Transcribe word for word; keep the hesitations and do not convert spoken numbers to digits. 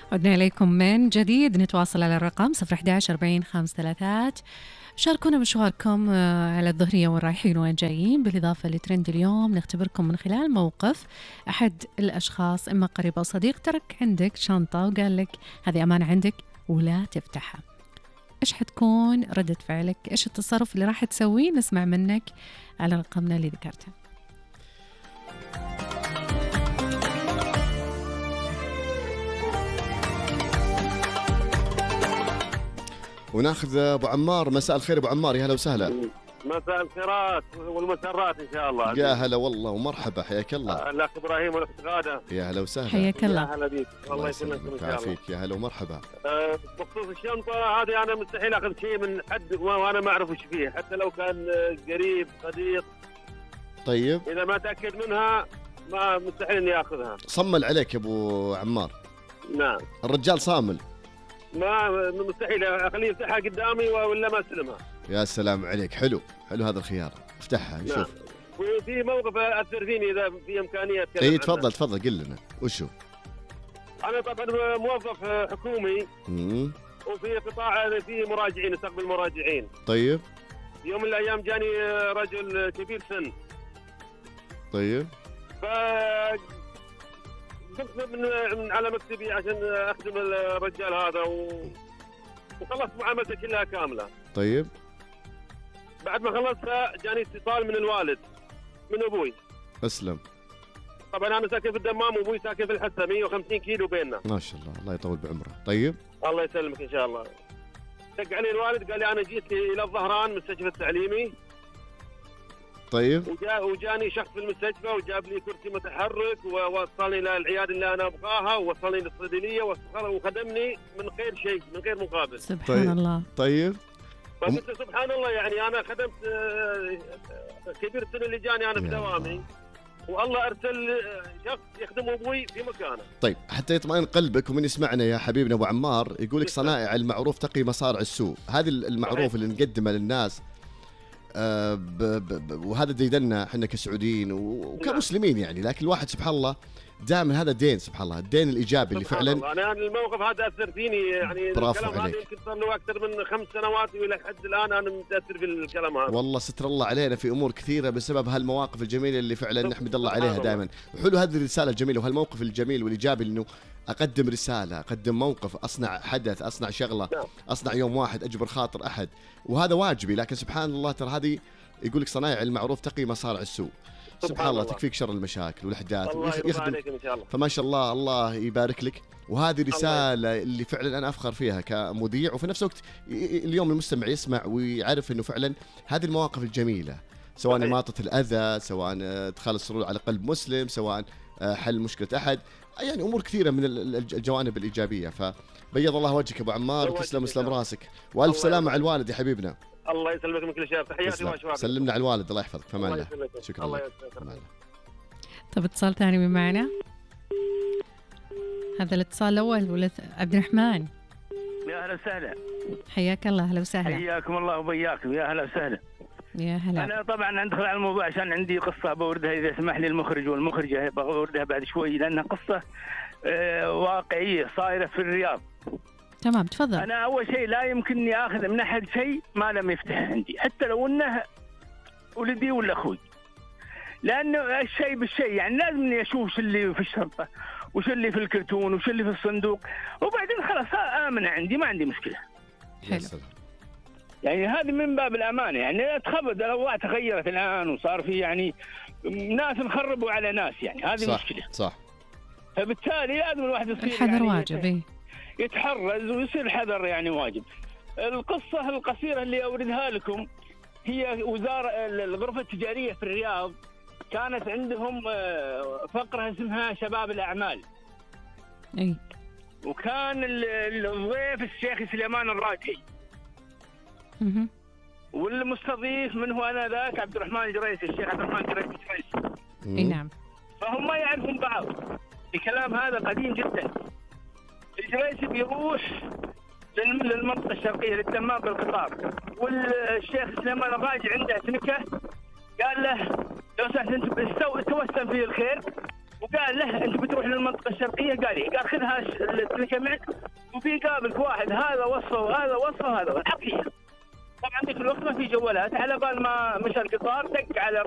عدنا إليكم من جديد، نتواصل على الرقم صفر واحد واحد أربعين خمس ثلاثات. شاركونا مشواركم على الظهرية وين رايحين وين جايين، بالإضافة لترند اليوم نختبركم من خلال موقف أحد الأشخاص إما قريب أو صديق ترك عندك شنطة وقال لك هذه أمانة عندك ولا تفتحها. إيش حتكون ردة فعلك؟ إيش التصرف اللي راح تسويه؟ نسمع منك على رقمنا اللي ذكرته. وناخذ ابو عمار. مساء الخير ابو عمار، يا هلا وسهلا. مساء الخيرات والمسرات ان شاء الله. يا هلا والله ومرحبا، حياك الله. الاخ ابراهيم والاخت غاده، يا هلا وسهلا. حياك الله. يا هلا بيك، الله يسلمك ان شاء الله. يا هلا ومرحبا. أه بخصوص الشنطه هذه انا مستحيل اخذ شيء من حد وانا ما اعرف ايش فيه، حتى لو كان قريب صديق. طيب اذا ما تاكد منها ما مستحيل اني اخذها. صمل عليك يا ابو عمار. نعم الرجال صامل، ما مستحيل اخليه يفتحها قدامي ولا ما استلمها. يا سلام عليك، حلو حلو هذا الخيار، افتحها نشوف. نعم. وفي موقف اثر فيني اذا في امكانيه اتكلم. اي تفضل تفضل قل لنا وشو. انا طبعا موظف حكومي امم وفي قطاع في مراجعين، استقبل مراجعين. طيب يوم من الايام جاني رجل كبير سن. طيب ف قمت من, من على مكتبي عشان اخدم الرجال هذا و... وخلصت معاملته كلها كامله. طيب بعد ما خلصتها جاني اتصال من الوالد، من ابوي. اسلم. طبعا انا ساكن في الدمام وابوي ساكن في الحسا، مية وخمسين كيلو بيننا. ما شاء الله، الله يطول بعمره. طيب الله يسلمك ان شاء الله. دق علي الوالد قال لي انا جيت الى الظهران مستشفى التعليمي. طيب وجا وجاني شخص في المستشفى وجاب لي كرسي متحرك ووصلني الى العياده اللي انا ابغاها ووصلني للصيدليه وخدمني من غير شيء، من غير مقابل. سبحان طيب. الله. طيب فقلت سبحان الله، يعني انا خدمت كبير السن اللي جاني انا في دوامي، والله ارسل شخص يخدم ابوي في مكانه. طيب حتى يطمئن قلبك ومن يسمعنا يا حبيبنا ابو عمار، يقول لك صنائع المعروف تقي مصارع السوء. هذه المعروف اللي نقدمه للناس آه ب ب ب وهذا ديدنا احنا كسعوديين وكمسلمين يعني، لكن الواحد سبحان الله دائما هذا دين، سبحان الله الدين الايجابي اللي فعلا. انا الموقف هذا اثر فيني، يعني الكلام هذا يمكن صار له اكثر من خمس سنوات والى حد الان انا متاثر بالكلام هذا. والله ستر الله علينا في امور كثيره بسبب هالمواقف الجميله اللي فعلا نحمد الله عليها دائما. وحلو هذه الرساله الجميله وهالموقف الجميل والايجابي، انه اقدم رساله، اقدم موقف، اصنع حدث، اصنع شغله، اصنع يوم واحد اجبر خاطر احد، وهذا واجبي. لكن سبحان الله ترى هذه يقول لك صنايع المعروف تقي مصارع السوء. سبحان الله تكفيك شر المشاكل والاحداث يخدم. فما شاء الله الله يبارك لك. وهذه رساله اللي فعلا انا افخر فيها كمذيع، وفي نفس الوقت اليوم المستمع يسمع ويعرف انه فعلا هذه المواقف الجميله، سواء اماطه الاذى، سواء ادخال السرور على قلب مسلم، سواء حل مشكله احد، يعني امور كثيره من الجوانب الايجابيه. فبيض الله وجهك ابو عمار وتسلم اسلم راسك، والف سلامه على الوالد يا حبيبنا. الله يسلمك من كل شيء. تحياتي واشواقك. سلمنا على الوالد، الله يحفظك. فمان الله. شكرا الله لك. طب اتصال ثاني معنا. هذا الاتصال الاول ولا عبد الرحمن؟ يا هلا وسهلا. حياك الله. هلا وسهلا. حياكم الله وبياكم. يا هلا وسهلا. يا هلا. انا طبعا ادخل على الموضوع عشان عندي قصه بوردها اذا سمح لي المخرج والمخرجه، بوردها بعد شوي لانها قصه آه واقعيه صايره في الرياض. تمام تفضل. انا اول شيء لا يمكنني اخذ من احد شيء ما لم يفتح عندي، حتى لو انه ولدي ولا اخوي، لانه الشيء بالشيء. يعني لازم اني اشوف شو اللي في الشنطه وش اللي في الكرتون وش اللي في الصندوق، وبعدين خلاص امنه عندي، ما عندي مشكله. حلو. يعني هذه من باب الامانه. يعني تخبط الاوضاع تغيرت الان وصار في يعني ناس نخربوا على ناس، يعني هذه صح مشكله. صح. فبالتالي لازم الواحد يصير الحذر يعني واجب. إيه؟ يتحرز ويصير الحذر يعني واجب. القصه القصيره اللي اوردها لكم هي وزاره الغرفه التجاريه في الرياض، كانت عندهم فقره اسمها شباب الاعمال. اي. وكان الضيف الشيخ سليمان الراجحي. اها. والمستضيف من هو انا ذاك عبد الرحمن الجريسي، الشيخ عبد الرحمن الجريسي. اي نعم. فهم ما يعرفون بعض. الكلام هذا قديم جدا. الجريسي بيروح للمنطقه الشرقيه للدمام بالقطار، والشيخ سليمان الراجحي عنده سنكه، قال له لو سمحت انت توسم في الخير وقال له انت بتروح للمنطقه الشرقيه، قال لي قال خذها التليفون معك وفي قابلك واحد هذا وصفه وهذا وصفه هذا حقيقه. طبعا ذيك الوقت ما في جوالات، على بال ما مشى القطار دق على